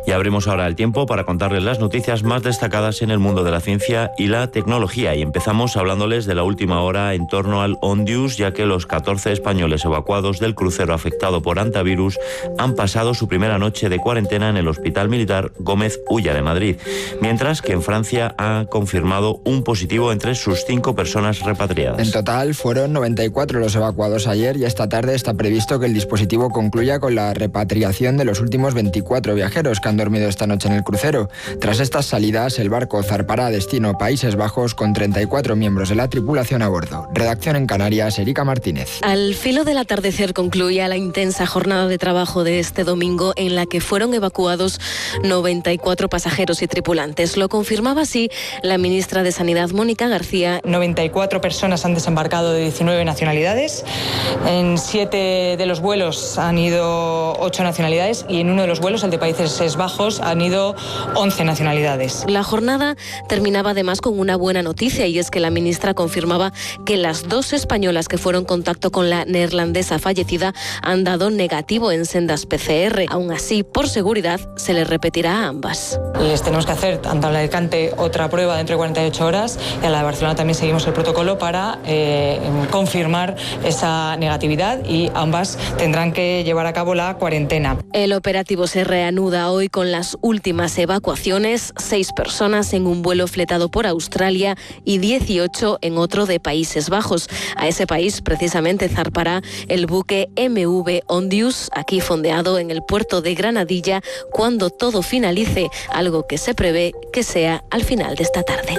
Y abrimos ahora el tiempo para contarles las noticias más destacadas en el mundo de la ciencia y la tecnología. Y empezamos hablándoles de la última hora en torno al Ondius, ya que los 14 españoles evacuados del crucero afectado por hantavirus han pasado su primera noche de cuarentena en el Hospital Militar Gómez Ulla de Madrid, mientras que en Francia ha confirmado un positivo entre sus 5 personas repatriadas. En total fueron 94 los evacuados ayer y esta tarde está previsto que el dispositivo concluya con la repatriación de los últimos 24 viajeros que han dormido esta noche en el crucero. Tras estas salidas, el barco zarpará a destino Países Bajos con 34 miembros de la tripulación a bordo. Redacción en Canarias, Erika Martínez. Al filo del atardecer concluía la intensa jornada de trabajo de este domingo en la que fueron evacuados 94 pasajeros y tripulantes. Lo confirmaba así la ministra de Sanidad, Mónica García. 94 personas han desembarcado de 19 nacionalidades. En 7 de los vuelos han ido 8 nacionalidades y en uno de los vuelos, el de Países Bajos, han ido 11 nacionalidades. La jornada terminaba además con una buena noticia, y es que la ministra confirmaba que las 2 españolas que fueron en contacto con la neerlandesa fallecida han dado negativo en sendas PCR. Aún así, por seguridad, se les repetirá a ambas. Les tenemos que hacer, tanto a la de Alicante, otra prueba dentro de 48 horas, y a la de Barcelona también seguimos el protocolo para confirmar esa negatividad, y ambas tendrán que llevar a cabo la cuarentena. El operativo se reanuda hoy con las últimas evacuaciones: 6 personas en un vuelo fletado por Australia y 18 en otro de Países Bajos. A ese país precisamente zarpará el buque MV Ondius, aquí fondeado en el puerto de Granadilla, cuando todo finalice, algo que se prevé que sea al final de esta tarde.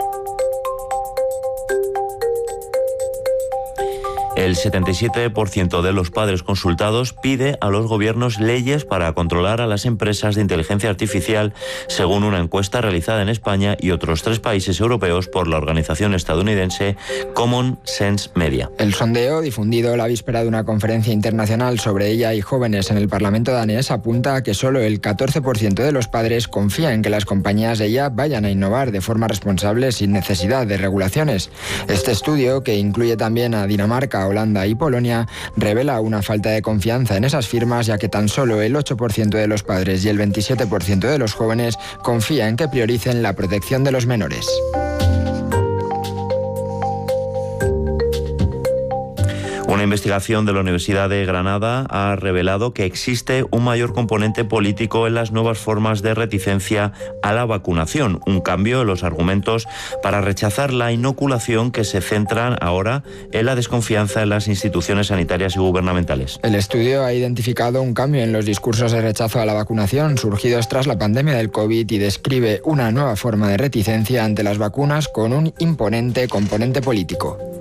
El 77% de los padres consultados pide a los gobiernos leyes para controlar a las empresas de inteligencia artificial, según una encuesta realizada en España y otros 3 países europeos por la organización estadounidense Common Sense Media. El sondeo, difundido la víspera de una conferencia internacional sobre ella y jóvenes en el Parlamento danés, apunta a que solo el 14% de los padres confía en que las compañías de IA vayan a innovar de forma responsable sin necesidad de regulaciones. Este estudio, que incluye también a Dinamarca, Holanda y Polonia, revela una falta de confianza en esas firmas, ya que tan solo el 8% de los padres y el 27% de los jóvenes confía en que prioricen la protección de los menores. Una investigación de la Universidad de Granada ha revelado que existe un mayor componente político en las nuevas formas de reticencia a la vacunación, un cambio en los argumentos para rechazar la inoculación que se centran ahora en la desconfianza en las instituciones sanitarias y gubernamentales. El estudio ha identificado un cambio en los discursos de rechazo a la vacunación surgidos tras la pandemia del COVID y describe una nueva forma de reticencia ante las vacunas con un imponente componente político.